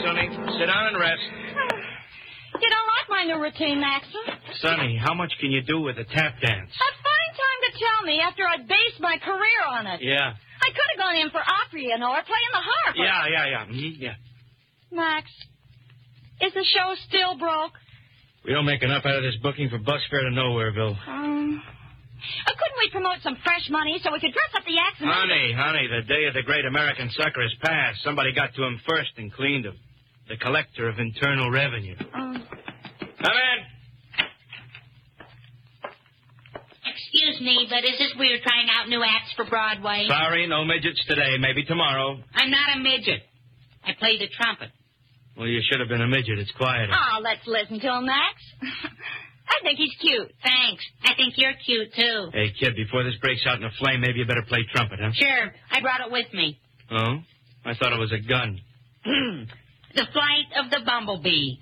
Sonny. Sit down and rest. You don't like my new routine, Maxim? Sonny, how much can you do with a tap dance? A fine time to tell me after I'd based my career on it. Yeah. I could have gone in for opera, you know, or playing the harp. Yeah. Mm-hmm, yeah. Max, is the show still broke? We don't make enough out of this booking for bus fare to Nowhereville. Couldn't we promote some fresh money so we could dress up the acts and... Honey, the day of the great American sucker has passed. Somebody got to him first and cleaned him. The collector of internal revenue. Come in. Excuse me, but is this where you're trying out new acts for Broadway? Sorry, no midgets today. Maybe tomorrow. I'm not a midget. I play the trumpet. Well, you should have been a midget. It's quieter. Oh, let's listen to him, Max. I think he's cute. Thanks. I think you're cute, too. Hey, kid, before this breaks out in a flame, maybe you better play trumpet, huh? Sure. I brought it with me. Oh? I thought it was a gun. The Flight of the Bumblebee.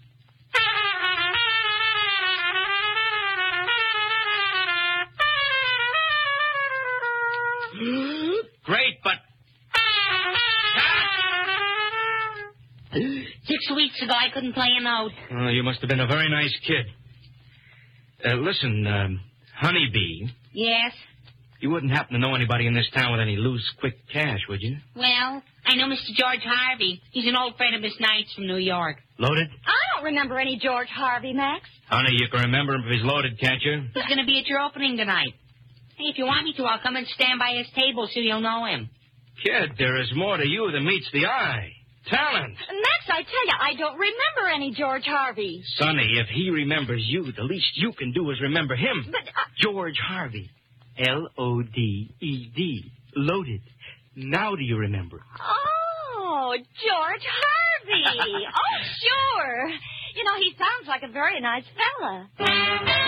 Great, but... 6 weeks ago, I couldn't play a note. Oh, you must have been a very nice kid. Listen, Honeybee. Yes? You wouldn't happen to know anybody in this town with any loose, quick cash, would you? Well, I know Mr. George Harvey. He's an old friend of Miss Knight's from New York. Loaded? I don't remember any George Harvey, Max. Honey, you can remember him if he's loaded, can't you? He's going to be at your opening tonight. Hey, if you want me to, I'll come and stand by his table so you'll know him. Kid, there is more to you than meets the eye. Talent. Max, I tell you, I don't remember any George Harvey. Sonny, if he remembers you, the least you can do is remember him. But... George Harvey. L-O-D-E-D. Loaded. Now do you remember? Oh, George Harvey. Oh, sure. You know, he sounds like a very nice fella.